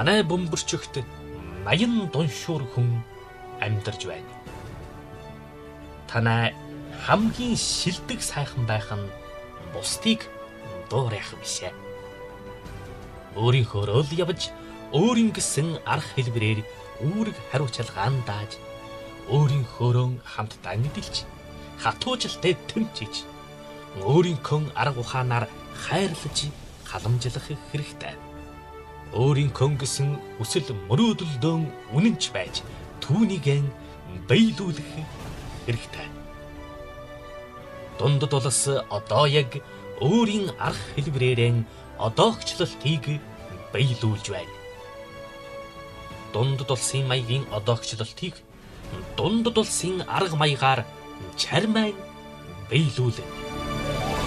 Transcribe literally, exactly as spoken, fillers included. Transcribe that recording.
манай бөмбөрчөгт наян дуншуур хүн амьдарч байна. Танай хамгийн шилдэг сайхан байх нь бусдыг дуурайх бишээ. Өөрийнхөө л явж өөрийн гэсэн арга хэлбэрээр үүрэг хариуцлагаан дааж өөрийнхөөрөө хамтдаа мэдэлж хатуужилтай тэмчиж өөрийнхөө арга ухаанаар хайрлаж халамжлах хэрэгтэй. Өөрийнхөө гэсэн хүсэл мөрөөдөлдөө үнэнч байж түүнийг биелүүлэх хэрэгтэй. Дундад улс одоо яг өөрийн арга хэлбэрээр одоогчлолтыг биелүүлж байна. Дундад улсын маягийн одоогчлолтыг дундад улсын арга маягаар чармайн биелүүлнэ.